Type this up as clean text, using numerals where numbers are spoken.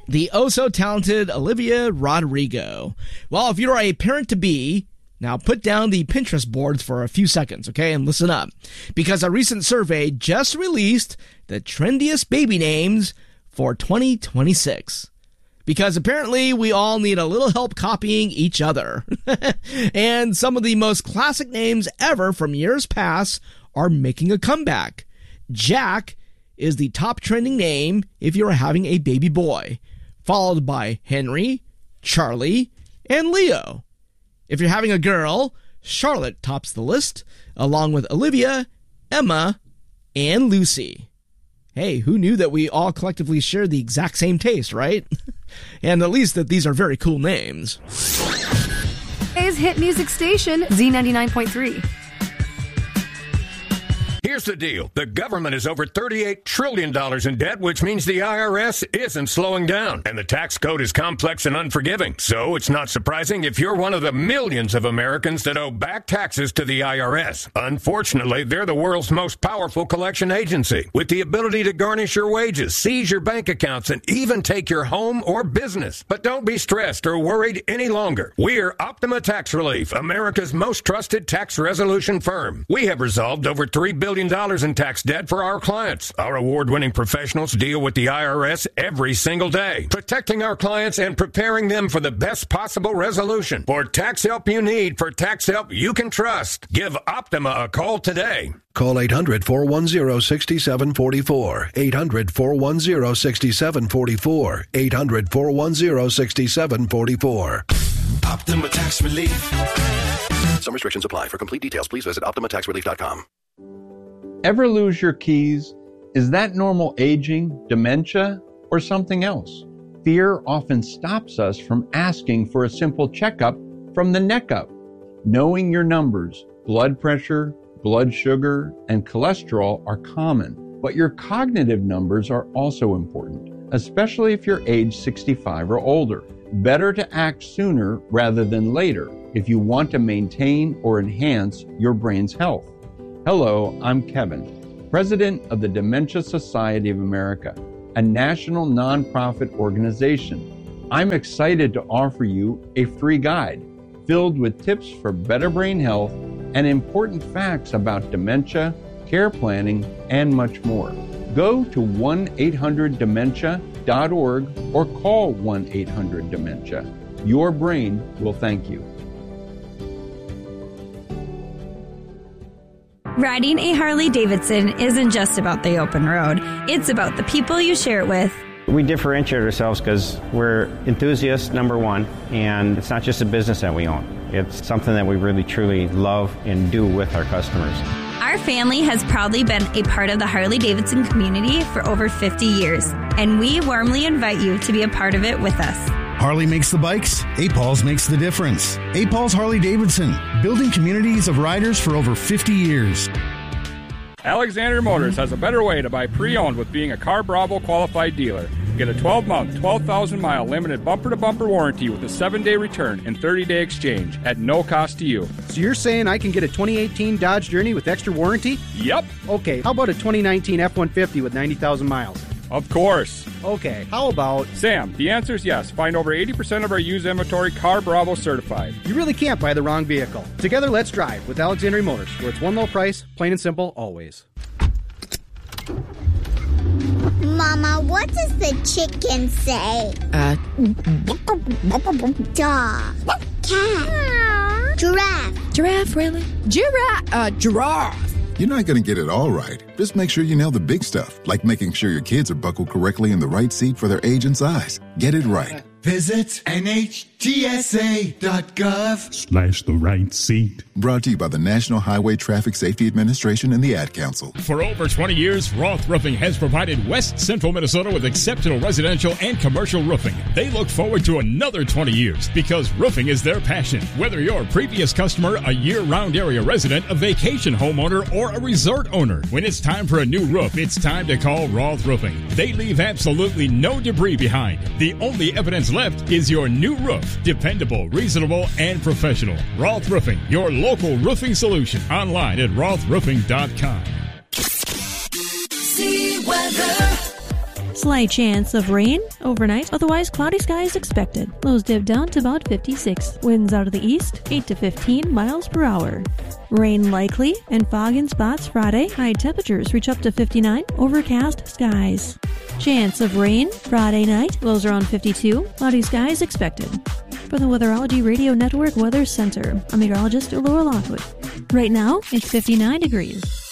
the oh-so-talented Olivia Rodrigo. Well, if you're a parent-to-be, now put down the Pinterest boards for a few seconds, okay, and listen up. Because a recent survey just released the trendiest baby names for 2026. Because apparently we all need a little help copying each other. And some of the most classic names ever from years past are making a comeback. Jack is the top trending name if you're having a baby boy, followed by Henry, Charlie, and Leo. If you're having a girl, Charlotte tops the list, along with Olivia, Emma, and Lucy. Hey, who knew that we all collectively share the exact same taste, right? And at least that these are very cool names. Today's hit music station, Z99.3. Here's the deal. The government is over $38 trillion in debt, which means the IRS isn't slowing down. And the tax code is complex and unforgiving. So it's not surprising if you're one of the millions of Americans that owe back taxes to the IRS. Unfortunately, they're the world's most powerful collection agency, with the ability to garnish your wages, seize your bank accounts, and even take your home or business. But don't be stressed or worried any longer. We're Optima Tax Relief, America's most trusted tax resolution firm. We have resolved over $3 billion in tax debt for our clients. Our award-winning professionals deal with the IRS every single day, protecting our clients and preparing them for the best possible resolution. For tax help you need, for tax help you can trust, give Optima a call today. Call 800-410-6744. 800-410-6744. 800-410-6744. Optima Tax Relief. Some restrictions apply. For complete details, please visit OptimaTaxRelief.com. Ever lose your keys? Is that normal aging, dementia, or something else? Fear often stops us from asking for a simple checkup from the neck up. Knowing your numbers, blood pressure, blood sugar, and cholesterol are common, but your cognitive numbers are also important, especially if you're age 65 or older. Better to act sooner rather than later if you want to maintain or enhance your brain's health. Hello, I'm Kevin, president of the Dementia Society of America, a national nonprofit organization. I'm excited to offer you a free guide filled with tips for better brain health and important facts about dementia, care planning, and much more. Go to 1-800-DEMENTIA.org or call 1-800-DEMENTIA. Your brain will thank you. Riding a Harley-Davidson isn't just about the open road. It's about the people you share it with. We differentiate ourselves because we're enthusiasts, number one, and it's not just a business that we own. It's something that we really, truly love and do with our customers. Our family has proudly been a part of the Harley-Davidson community for over 50 years, and we warmly invite you to be a part of it with us. Harley makes the bikes, A-Pauls makes the difference. A-Pauls Harley-Davidson, building communities of riders for over 50 years. Alexander Motors has a better way to buy pre-owned with being a Car Bravo qualified dealer. Get a 12-month, 12,000-mile limited bumper-to-bumper warranty with a 7-day return and 30-day exchange at no cost to you. So you're saying I can get a 2018 Dodge Journey with extra warranty? Yep. Okay, how about a 2019 F-150 with 90,000 miles? Of course. Okay, how about... Sam, the answer is yes. Find over 80% of our used inventory Car Bravo certified. You really can't buy the wrong vehicle. Together, let's drive with Alexandria Motors, where it's one low price, plain and simple, always. Mama, what does the chicken say? Dog. Cat. Giraffe. Giraffe, really? Giraffe. You're not going to get it all right. Just make sure you nail the big stuff, like making sure your kids are buckled correctly in the right seat for their age and size. Get it right. Visit NHTSA.gov/the right seat. Brought to you by the National Highway Traffic Safety Administration and the Ad Council. For over 20 years, Roth Roofing has provided West Central Minnesota with exceptional residential and commercial roofing. They look forward to another 20 years because roofing is their passion. Whether you're a previous customer, a year-round area resident, a vacation homeowner, or a resort owner, when it's time for a new roof, it's time to call Roth Roofing. They leave absolutely no debris behind. The only evidence left is your new roof. Dependable, reasonable, and professional. Roth Roofing, your local roofing solution. Online at rothroofing.com. See weather. Slight chance of rain overnight, otherwise cloudy skies expected. Lows dip down to about 56. Winds out of the east, 8 to 15 miles per hour. Rain likely and fog in spots Friday. High temperatures reach up to 59. Overcast skies. Chance of rain Friday night. Lows around 52. Cloudy skies expected. For the Weatherology Radio Network Weather Center, I'm meteorologist Laura Lockwood. Right now, it's 59 degrees.